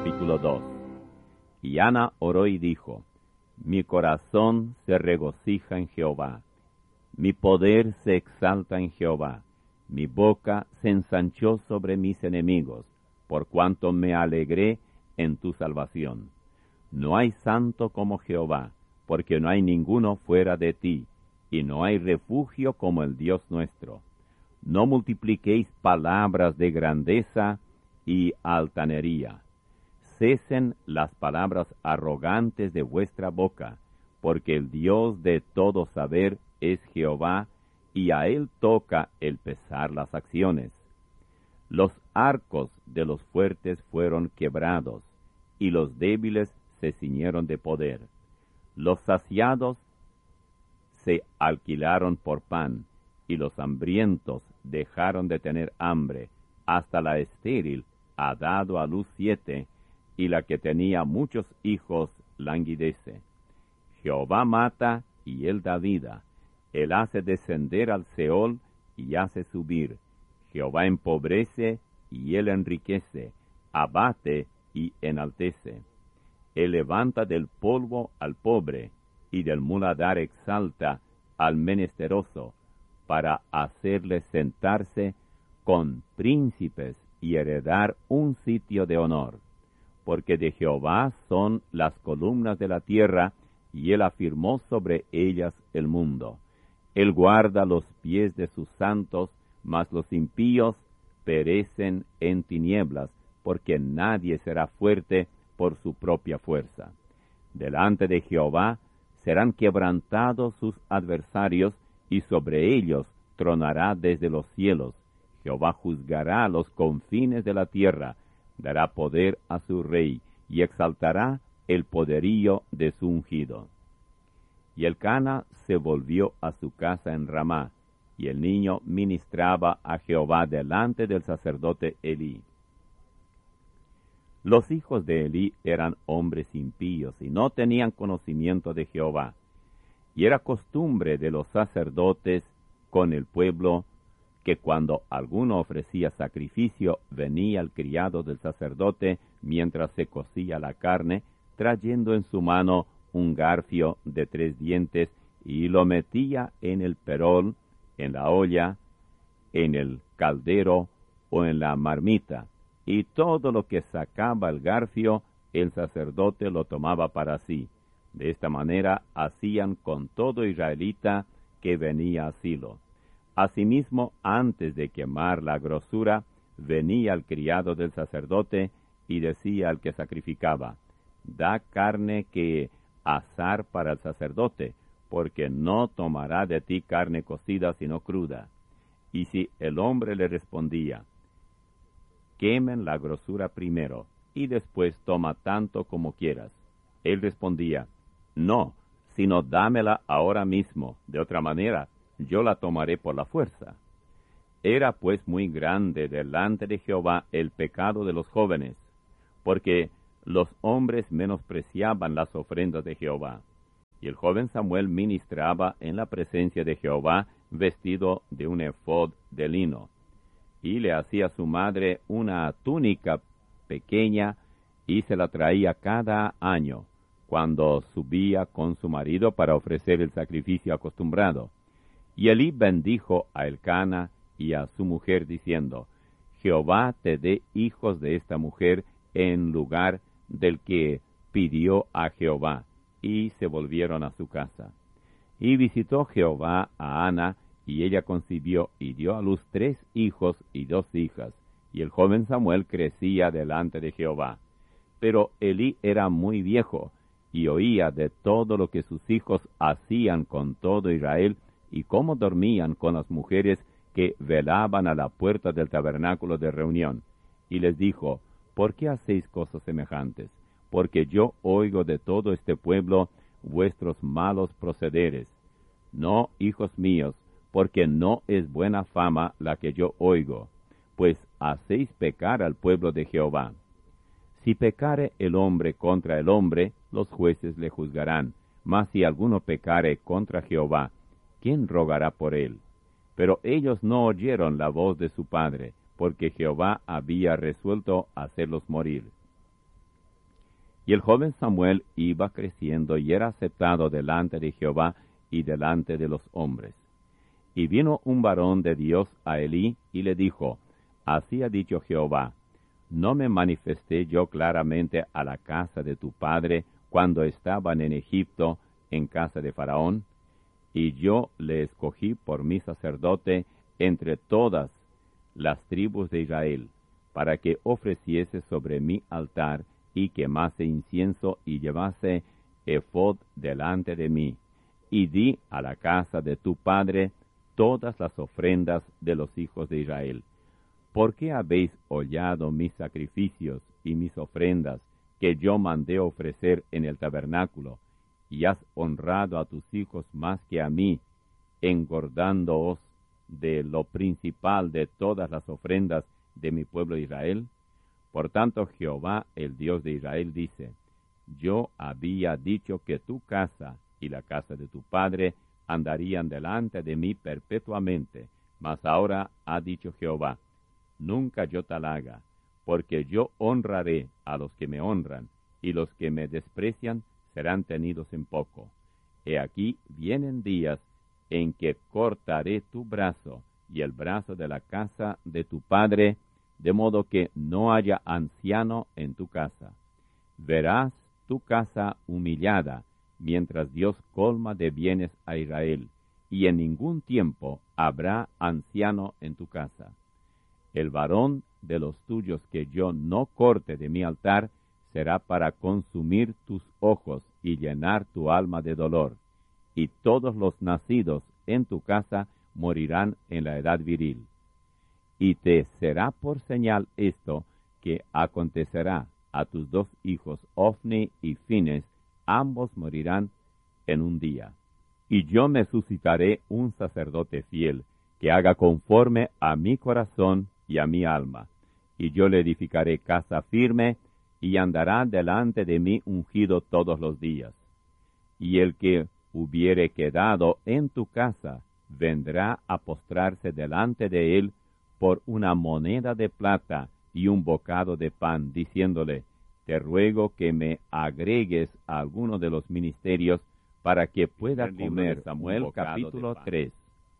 Capítulo 2. Y Ana oró y dijo: Mi corazón se regocija en Jehová, mi poder se exalta en Jehová, mi boca se ensanchó sobre mis enemigos, por cuanto me alegré en tu salvación. No hay santo como Jehová, porque no hay ninguno fuera de ti, y no hay refugio como el Dios nuestro. No multipliquéis palabras de grandeza y altanería. Cesen las palabras arrogantes de vuestra boca, porque el Dios de todo saber es Jehová, y a él toca el pesar las acciones. Los arcos de los fuertes fueron quebrados, y los débiles se ciñeron de poder. Los saciados se alquilaron por pan, y los hambrientos dejaron de tener hambre. Hasta la estéril ha dado a luz 7, y la que tenía muchos hijos languidece. Jehová mata, y él da vida. Él hace descender al Seol, y hace subir. Jehová empobrece, y él enriquece. Abate, y enaltece. Él levanta del polvo al pobre, y del muladar exalta al menesteroso, para hacerle sentarse con príncipes y heredar un sitio de honor. Porque de Jehová son las columnas de la tierra, y él afirmó sobre ellas el mundo. Él guarda los pies de sus santos, mas los impíos perecen en tinieblas, porque nadie será fuerte por su propia fuerza. Delante de Jehová serán quebrantados sus adversarios, y sobre ellos tronará desde los cielos. Jehová juzgará los confines de la tierra, dará poder a su rey, y exaltará el poderío de su ungido. Y Elcana se volvió a su casa en Ramá, y el niño ministraba a Jehová delante del sacerdote Elí. Los hijos de Elí eran hombres impíos, y no tenían conocimiento de Jehová. Y era costumbre de los sacerdotes con el pueblo, que cuando alguno ofrecía sacrificio, venía el criado del sacerdote mientras se cocía la carne, trayendo en su mano un garfio de 3 dientes, y lo metía en el perol, en la olla, en el caldero o en la marmita, y todo lo que sacaba el garfio, el sacerdote lo tomaba para sí. De esta manera hacían con todo israelita que venía a Silo. Asimismo, antes de quemar la grosura, venía el criado del sacerdote y decía al que sacrificaba: Da carne que asar para el sacerdote, porque no tomará de ti carne cocida sino cruda. Y si el hombre le respondía: Quemen la grosura primero, y después toma tanto como quieras, él respondía: No, sino dámela ahora mismo, de otra manera yo la tomaré por la fuerza. Era pues muy grande delante de Jehová el pecado de los jóvenes, porque los hombres menospreciaban las ofrendas de Jehová. Y el joven Samuel ministraba en la presencia de Jehová vestido de un efod de lino, y le hacía su madre una túnica pequeña, y se la traía cada año, cuando subía con su marido para ofrecer el sacrificio acostumbrado. Y Elí bendijo a Elcana y a su mujer, diciendo: Jehová te dé hijos de esta mujer en lugar del que pidió a Jehová. Y se volvieron a su casa. Y visitó Jehová a Ana, y ella concibió y dio a luz 3 hijos y 2 hijas. Y el joven Samuel crecía delante de Jehová. Pero Elí era muy viejo, y oía de todo lo que sus hijos hacían con todo Israel, y cómo dormían con las mujeres que velaban a la puerta del tabernáculo de reunión. Y les dijo: ¿Por qué hacéis cosas semejantes? Porque yo oigo de todo este pueblo vuestros malos procederes. No, hijos míos, porque no es buena fama la que yo oigo, pues hacéis pecar al pueblo de Jehová. Si pecare el hombre contra el hombre, los jueces le juzgarán, mas si alguno pecare contra Jehová, ¿quién rogará por él? Pero ellos no oyeron la voz de su padre, porque Jehová había resuelto hacerlos morir. Y el joven Samuel iba creciendo y era aceptado delante de Jehová y delante de los hombres. Y vino un varón de Dios a Elí y le dijo, Así ha dicho Jehová, ¿no me manifesté yo claramente a la casa de tu padre cuando estaban en Egipto, en casa de Faraón? Y yo le escogí por mi sacerdote entre todas las tribus de Israel, para que ofreciese sobre mi altar y quemase incienso y llevase ephod delante de mí. Y di a la casa de tu padre todas las ofrendas de los hijos de Israel. ¿Por qué habéis hollado mis sacrificios y mis ofrendas que yo mandé ofrecer en el tabernáculo, y has honrado a tus hijos más que a mí, engordándoos de lo principal de todas las ofrendas de mi pueblo Israel? Por tanto, Jehová, el Dios de Israel, dice, Yo había dicho que tu casa y la casa de tu padre andarían delante de mí perpetuamente, mas ahora ha dicho Jehová, nunca yo tal haga, porque yo honraré a los que me honran, y los que me desprecian serán tenidos en poco. He aquí vienen días en que cortaré tu brazo y el brazo de la casa de tu padre, de modo que no haya anciano en tu casa. Verás tu casa humillada, mientras Dios colma de bienes a Israel, y en ningún tiempo habrá anciano en tu casa. El varón de los tuyos que yo no corte de mi altar será para consumir tus ojos y llenar tu alma de dolor, y todos los nacidos en tu casa morirán en la edad viril. Y te será por señal esto, que acontecerá a tus dos hijos, Ofni y Fines, ambos morirán en un día. Y yo me suscitaré un sacerdote fiel, que haga conforme a mi corazón y a mi alma. Y yo le edificaré casa firme, y andará delante de mí ungido todos los días. Y el que hubiere quedado en tu casa, vendrá a postrarse delante de él por una moneda de plata y un bocado de pan, diciéndole, te ruego que me agregues a alguno de los ministerios para que pueda comer. Samuel capítulo 3.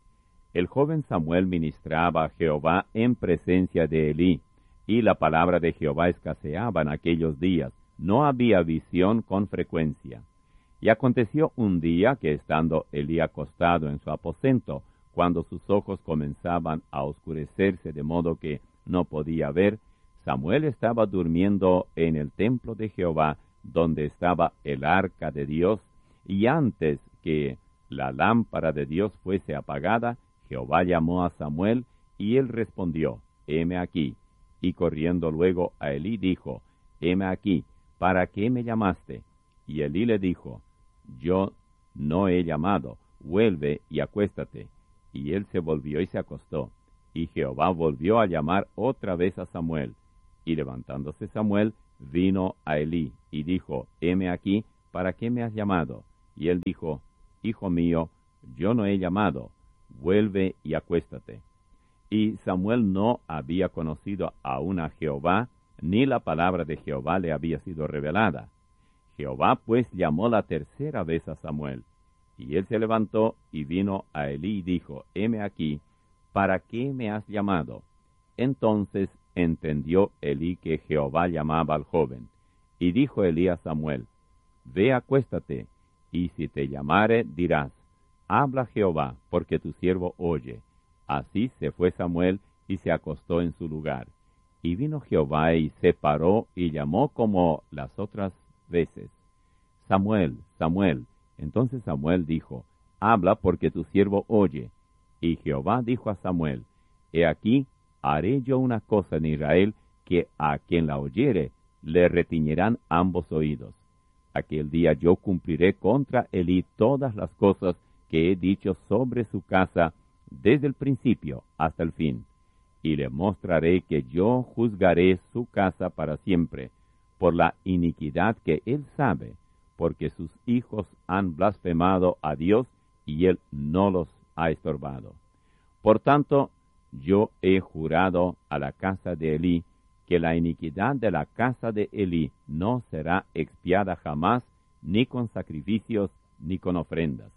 El joven Samuel ministraba a Jehová en presencia de Elí, y la palabra de Jehová escaseaba en aquellos días, no había visión con frecuencia. Y aconteció un día que estando Elí acostado en su aposento, cuando sus ojos comenzaban a oscurecerse de modo que no podía ver, Samuel estaba durmiendo en el templo de Jehová, donde estaba el arca de Dios, y antes que la lámpara de Dios fuese apagada, Jehová llamó a Samuel, y él respondió, heme aquí. Y corriendo luego a Elí dijo, heme aquí, ¿para qué me llamaste? Y Elí le dijo, yo no he llamado, vuelve y acuéstate. Y él se volvió y se acostó. Y Jehová volvió a llamar otra vez a Samuel. Y levantándose Samuel, vino a Elí, y dijo, heme aquí, ¿para qué me has llamado? Y él dijo, hijo mío, yo no he llamado, vuelve y acuéstate. Y Samuel no había conocido aún a Jehová, ni la palabra de Jehová le había sido revelada. Jehová pues llamó la tercera vez a Samuel, y él se levantó y vino a Elí y dijo, heme aquí, ¿para qué me has llamado? Entonces entendió Elí que Jehová llamaba al joven, y dijo Elí a Samuel, ve acuéstate, y si te llamare dirás, habla Jehová, porque tu siervo oye. Así se fue Samuel y se acostó en su lugar. Y vino Jehová y se paró y llamó como las otras veces, Samuel, Samuel. Entonces Samuel dijo, habla porque tu siervo oye. Y Jehová dijo a Samuel, he aquí, haré yo una cosa en Israel, que a quien la oyere le retiñerán ambos oídos. Aquel día yo cumpliré contra Elí todas las cosas que he dicho sobre su casa, desde el principio hasta el fin, y le mostraré que yo juzgaré su casa para siempre, por la iniquidad que él sabe, porque sus hijos han blasfemado a Dios, y él no los ha estorbado. Por tanto, yo he jurado a la casa de Elí, que la iniquidad de la casa de Elí no será expiada jamás, ni con sacrificios, ni con ofrendas.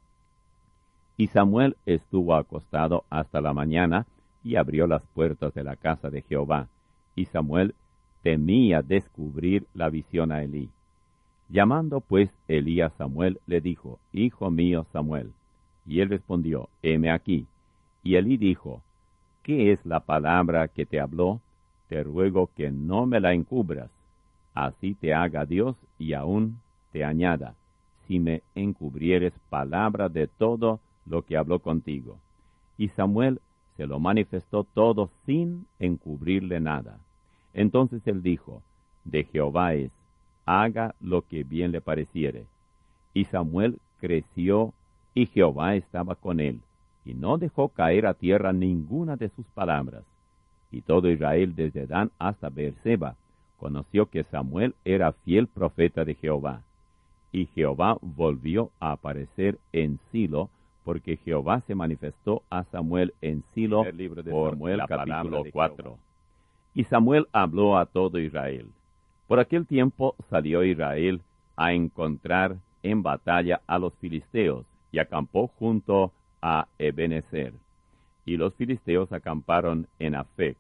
Y Samuel estuvo acostado hasta la mañana, y abrió las puertas de la casa de Jehová. Y Samuel temía descubrir la visión a Elí. Llamando pues Elí a Samuel, le dijo, Hijo mío Samuel. Y él respondió, heme aquí. Y Elí dijo, ¿qué es la palabra que te habló? Te ruego que no me la encubras. Así te haga Dios y aún te añada, si me encubrieres palabra de todo lo que habló contigo. Y Samuel se lo manifestó todo sin encubrirle nada. Entonces él dijo, de Jehová es, haga lo que bien le pareciere. Y Samuel creció, y Jehová estaba con él, y no dejó caer a tierra ninguna de sus palabras. Y todo Israel desde Dan hasta Beerseba conoció que Samuel era fiel profeta de Jehová. Y Jehová volvió a aparecer en Silo, porque Jehová se manifestó a Samuel en Silo, por Samuel capítulo 4. Y Samuel habló a todo Israel. Por aquel tiempo salió Israel a encontrar en batalla a los filisteos, y acampó junto a Ebenezer. Y los filisteos acamparon en Afec.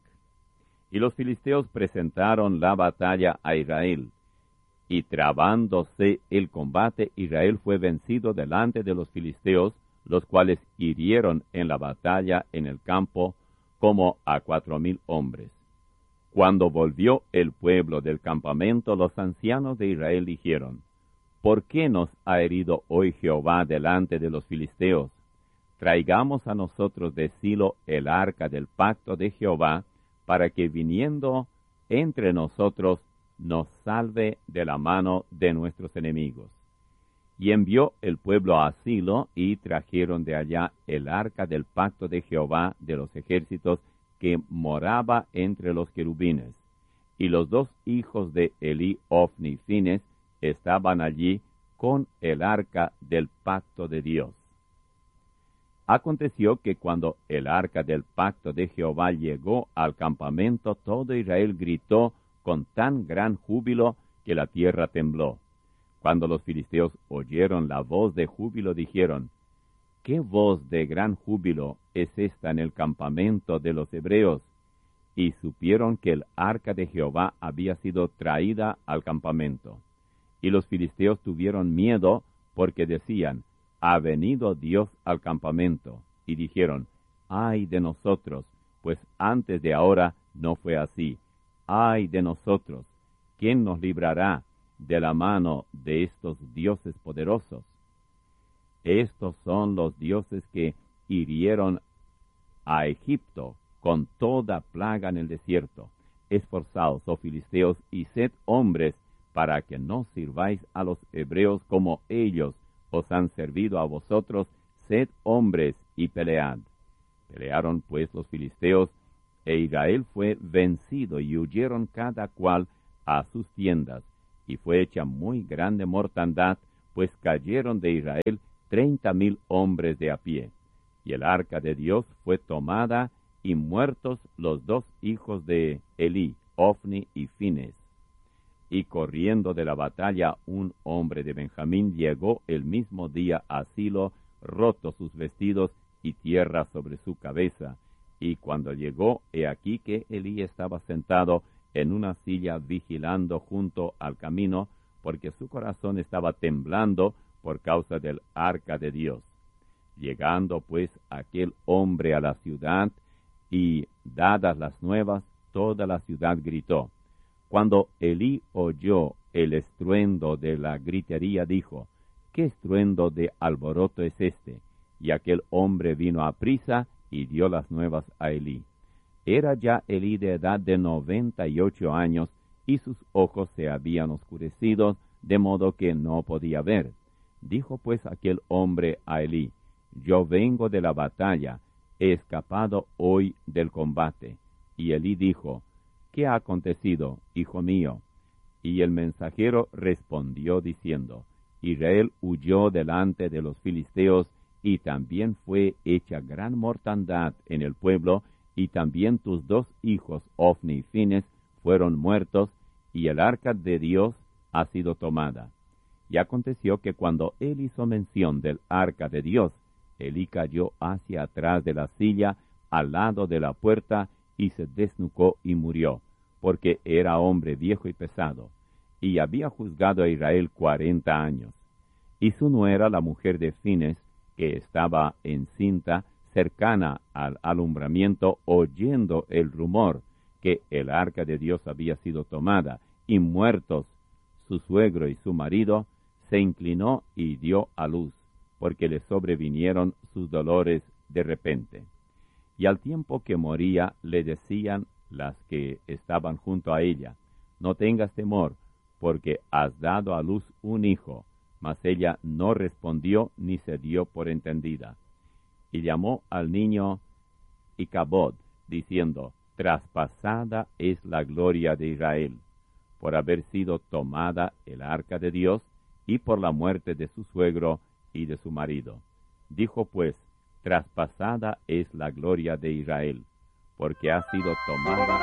Y los filisteos presentaron la batalla a Israel. Y trabándose el combate, Israel fue vencido delante de los filisteos, los cuales hirieron en la batalla en el campo como a 4,000 hombres. Cuando volvió el pueblo del campamento, los ancianos de Israel dijeron, ¿por qué nos ha herido hoy Jehová delante de los filisteos? Traigamos a nosotros de Silo el arca del pacto de Jehová, para que viniendo entre nosotros nos salve de la mano de nuestros enemigos. Y envió el pueblo a Silo, y trajeron de allá el arca del pacto de Jehová de los ejércitos, que moraba entre los querubines. Y los 2 hijos de Elí, Ofni y Fines, estaban allí con el arca del pacto de Dios. Aconteció que cuando el arca del pacto de Jehová llegó al campamento, todo Israel gritó con tan gran júbilo que la tierra tembló. Cuando los filisteos oyeron la voz de júbilo, dijeron, ¿qué voz de gran júbilo es esta en el campamento de los hebreos? Y supieron que el arca de Jehová había sido traída al campamento. Y los filisteos tuvieron miedo, porque decían, ha venido Dios al campamento. Y dijeron, ay de nosotros, pues antes de ahora no fue así. Ay de nosotros, ¿quién nos librará de la mano de estos dioses poderosos? Estos son los dioses que hirieron a Egipto con toda plaga en el desierto. Esforzaos, oh filisteos, y sed hombres, para que no sirváis a los hebreos como ellos os han servido a vosotros. Sed hombres y pelead. Pelearon pues los filisteos, e Israel fue vencido, y huyeron cada cual a sus tiendas, y fue hecha muy grande mortandad, pues cayeron de Israel 30,000 hombres de a pie. Y el arca de Dios fue tomada, y muertos los 2 hijos de Elí, Ofni y Fines. Y corriendo de la batalla un hombre de Benjamín llegó el mismo día a Silo, rotos sus vestidos y tierra sobre su cabeza. Y cuando llegó, he aquí que Elí estaba sentado en una silla vigilando junto al camino, porque su corazón estaba temblando por causa del arca de Dios. Llegando pues aquel hombre a la ciudad, y dadas las nuevas, toda la ciudad gritó. Cuando Elí oyó el estruendo de la gritería, dijo, ¿qué estruendo de alboroto es este? Y aquel hombre vino aprisa y dio las nuevas a Elí. Era ya Elí de edad de 98 años, y sus ojos se habían oscurecido, de modo que no podía ver. Dijo pues aquel hombre a Elí, yo vengo de la batalla, he escapado hoy del combate. Y Elí dijo, ¿qué ha acontecido, hijo mío? Y el mensajero respondió diciendo, Israel huyó delante de los filisteos, y también fue hecha gran mortandad en el pueblo, y también tus 2 hijos, Ofni y Fines, fueron muertos, y el arca de Dios ha sido tomada. Y aconteció que cuando él hizo mención del arca de Dios, Elí cayó hacia atrás de la silla, al lado de la puerta, y se desnucó y murió, porque era hombre viejo y pesado, y había juzgado a Israel 40 años. Y su nuera, la mujer de Fines, que estaba encinta, cercana al alumbramiento, oyendo el rumor que el arca de Dios había sido tomada, y muertos su suegro y su marido, se inclinó y dio a luz, porque le sobrevinieron sus dolores de repente. Y al tiempo que moría, le decían las que estaban junto a ella: no tengas temor, porque has dado a luz un hijo. Mas ella no respondió ni se dio por entendida. Y llamó al niño Icabod, diciendo: traspasada es la gloria de Israel, por haber sido tomada el arca de Dios, y por la muerte de su suegro y de su marido. Dijo pues: traspasada es la gloria de Israel, porque ha sido tomada